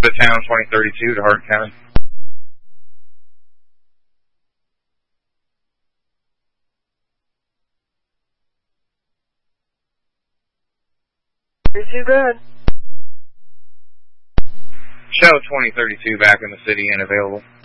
The town 2032 to Hardin County. You're too good. Show 2032 back in the city and available.